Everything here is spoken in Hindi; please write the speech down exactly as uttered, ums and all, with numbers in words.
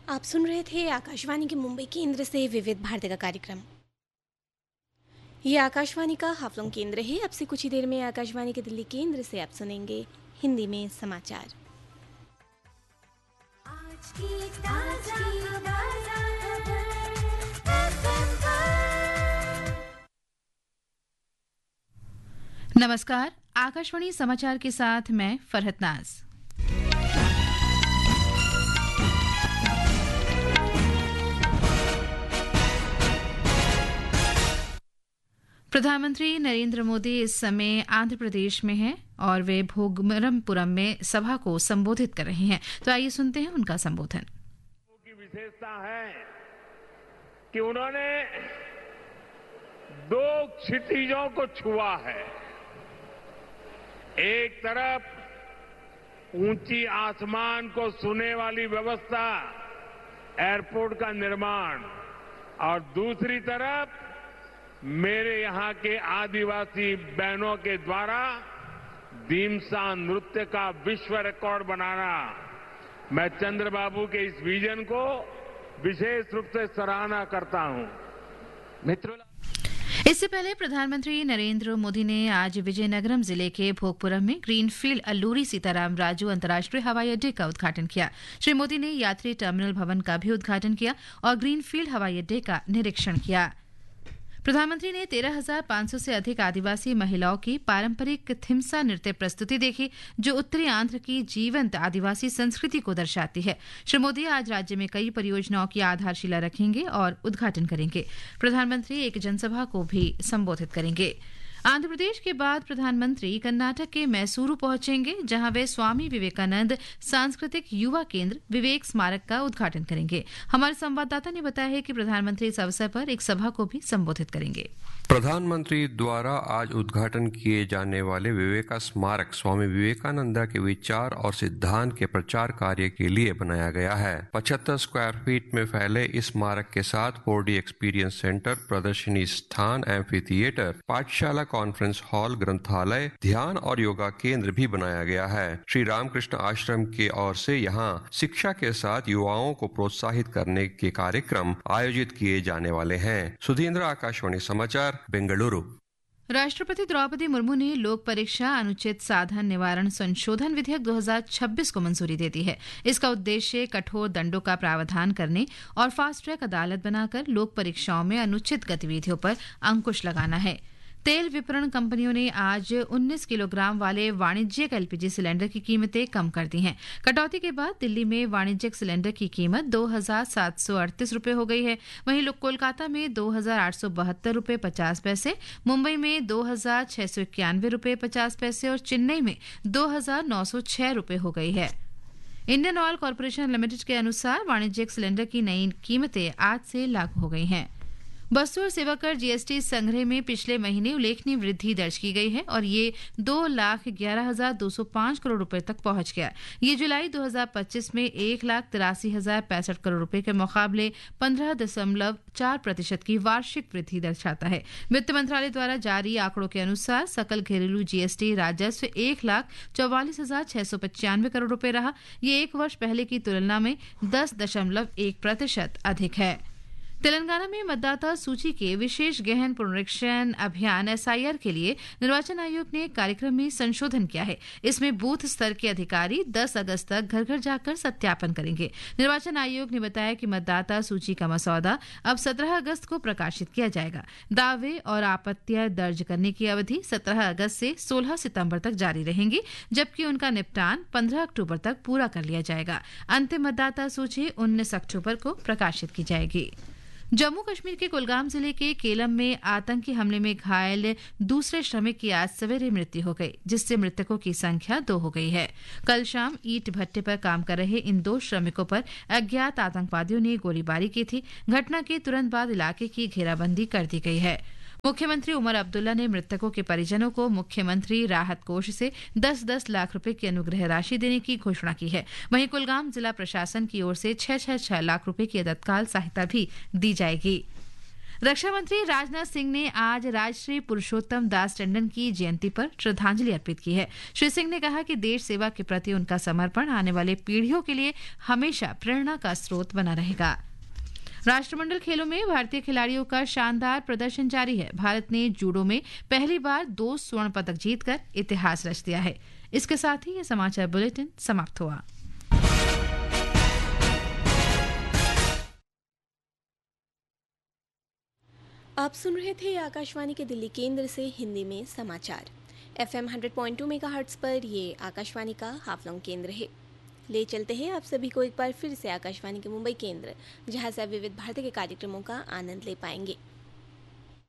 आप सुन रहे थे आकाशवाणी के मुंबई केंद्र से विविध भारती का कार्यक्रम। ये आकाशवाणी का हाफलोंग केंद्र है। अब से कुछ ही देर में आकाशवाणी के दिल्ली केंद्र से आप सुनेंगे हिंदी में समाचार। आज की ताजा नमस्कार, आकाशवाणी समाचार के साथ मैं फरहत नाज। प्रधानमंत्री नरेंद्र मोदी इस समय आंध्र प्रदेश में हैं और वे भोगमरमपुरम में सभा को संबोधित कर रहे हैं। तो आइए सुनते हैं उनका संबोधन। की विशेषता है कि उन्होंने दो क्षितिजों को छुआ है। एक तरफ ऊंची आसमान को छूने वाली व्यवस्था, एयरपोर्ट का निर्माण, और दूसरी तरफ मेरे यहां के आदिवासी बहनों के द्वारा दीमसा नृत्य का विश्व रिकॉर्ड बनाना। मैं चंद्रबाबू के इस विजन को विशेष रूप से सराहना करता हूं। मित्रों, इससे पहले प्रधानमंत्री नरेंद्र मोदी ने आज विजयनगरम जिले के भोगपुरम में ग्रीनफील्ड अल्लूरी सीताराम राजू अंतर्राष्ट्रीय हवाई अड्डे का उद्घाटन किया। श्री मोदी ने यात्री टर्मिनल भवन का भी उद्घाटन किया और ग्रीनफील्ड हवाई अड्डे का निरीक्षण किया। प्रधानमंत्री ने तेरह हजार पांच सौ से अधिक आदिवासी महिलाओं की पारंपरिक थिमसा नृत्य प्रस्तुति देखी, जो उत्तरी आंध्र की जीवंत आदिवासी संस्कृति को दर्शाती है। श्री मोदी आज राज्य में कई परियोजनाओं की आधारशिला रखेंगे और उद्घाटन करेंगे। प्रधानमंत्री एक जनसभा को भी संबोधित करेंगे। आंध्र प्रदेश के बाद प्रधानमंत्री कर्नाटक के मैसूरू पहुंचेंगे, जहां वे स्वामी विवेकानंद सांस्कृतिक युवा केंद्र विवेक स्मारक का उद्घाटन करेंगे। हमारे संवाददाता ने बताया है कि प्रधानमंत्री इस अवसर पर एक सभा को भी संबोधित करेंगे। प्रधानमंत्री द्वारा आज उद्घाटन किए जाने वाले विवेका स्मारक स्वामी विवेकानंद के विचार और सिद्धांत के प्रचार कार्य के लिए बनाया गया है। पचहत्तर स्क्वायर फीट में फैले इस स्मारक के साथ फोर डी एक्सपीरियंस सेंटर, प्रदर्शनी स्थान, एम्फी थिएटर, पाठशाला, कॉन्फ्रेंस हॉल, ग्रंथालय, ध्यान और योगा केंद्र भी बनाया गया है। श्री रामकृष्ण आश्रम की ओर से यहाँ शिक्षा के साथ युवाओं को प्रोत्साहित करने के कार्यक्रम आयोजित किए जाने वाले हैं। सुधींद्र, आकाशवाणी समाचार, बेंगलुरु। राष्ट्रपति द्रौपदी मुर्मू ने लोक परीक्षा अनुचित साधन निवारण संशोधन विधेयक दो हज़ार छब्बीस को मंजूरी दे दी है। इसका उद्देश्य कठोर दंडों का प्रावधान करने और फास्ट ट्रैक अदालत बनाकर लोक परीक्षाओं में अनुचित गतिविधियों पर अंकुश लगाना है। तेल विपणन कंपनियों ने आज उन्नीस किलोग्राम वाले वाणिज्यिक एलपीजी सिलेंडर की कीमतें कम कर दी हैं। कटौती के बाद दिल्ली में वाणिज्यिक सिलेंडर की कीमत दो हजार सात सौ अड़तीस रुपये हो गई है। वहीं कोलकाता में दो हजार आठ सौ बहत्तर रुपये पचास पैसे, मुंबई में दो हजार छह सौ इक्यानवे रुपये पचास पैसे और चेन्नई में दो हजार नौ सौ छह रुपये हो गई है। इंडियन ऑयल कॉरपोरेशन लिमिटेड के अनुसार वाणिज्यिक सिलेंडर की नई कीमतें आज से लागू हो गई हैं। वस्तु और सेवा कर जीएसटी संग्रह में पिछले महीने उल्लेखनीय वृद्धि दर्ज की गई है और ये दो लाख ग्यारह हजार दो सौ पांच करोड़ रुपए तक पहुंच गया। ये जुलाई दो हजार पच्चीस में एक लाख तिरासी हजार पैंसठ करोड़ रुपए के मुकाबले पंद्रह दशमलव चार प्रतिशत की वार्षिक वृद्धि दर्शाता है। वित्त मंत्रालय द्वारा जारी आंकड़ों के अनुसार सकल घरेलू जीएसटी राजस्व एक लाख चौवालीस हजार छह सौ पचानवे करोड़ रुपए रहा। ये एक वर्ष पहले की तुलना में दस दशमलव एक प्रतिशत अधिक है। तेलंगाना में मतदाता सूची के विशेष गहन पुनरीक्षण अभियान एसआईआर के लिए निर्वाचन आयोग ने कार्यक्रम में संशोधन किया है। इसमें बूथ स्तर के अधिकारी दस अगस्त तक घर घर जाकर सत्यापन करेंगे। निर्वाचन आयोग ने बताया कि मतदाता सूची का मसौदा अब सत्रह अगस्त को प्रकाशित किया जाएगा। दावे और आपत्तियां दर्ज करने की अवधि सत्रह अगस्त से सोलह सितंबर तक जारी रहेंगी, जबकि उनका निपटान पंद्रह अक्टूबर तक पूरा कर लिया जाएगा। अंतिम मतदाता सूची उन्नीस अक्टूबर को प्रकाशित की जाएगी। जम्मू कश्मीर के कुलगाम जिले के केलम में आतंकी हमले में घायल दूसरे श्रमिक की आज सवेरे मृत्यु हो गई, जिससे मृतकों की संख्या दो हो गई है। कल शाम ईंट भट्टे पर काम कर रहे इन दो श्रमिकों पर अज्ञात आतंकवादियों ने गोलीबारी की थी। घटना के तुरंत बाद इलाके की घेराबंदी कर दी गई है। मुख्यमंत्री उमर अब्दुल्ला ने मृतकों के परिजनों को मुख्यमंत्री राहत कोष से दस दस लाख रुपए की अनुग्रह राशि देने की घोषणा की है। वहीं कुलगाम जिला प्रशासन की ओर से छह छह छह लाख रुपए की तत्काल सहायता भी दी जाएगी। रक्षा मंत्री राजनाथ सिंह ने आज राजश्री पुरुषोत्तम दास टंडन की जयंती पर श्रद्धांजलि अर्पित की है। श्री सिंह ने कहा कि देश सेवा के प्रति उनका समर्पण आने वाले पीढ़ियों के लिए हमेशा प्रेरणा का स्रोत बना रहेगा। राष्ट्रमंडल खेलों में भारतीय खिलाड़ियों का शानदार प्रदर्शन जारी है। भारत ने जूडो में पहली बार दो स्वर्ण पदक जीतकर इतिहास रच दिया है। इसके साथ ही ये समाचार बुलेटिन समाप्त हुआ। आप सुन रहे थे आकाशवाणी के दिल्ली केंद्र से हिंदी में समाचार। FM hundred point two megahertz पर ये आकाशवाणी का हाफलॉन्ग केंद्र है। ले चलते हैं आप सभी को एक बार फिर से आकाशवाणी के मुंबई केंद्र, जहां से आप विविध भारती के कार्यक्रमों का आनंद ले पाएंगे।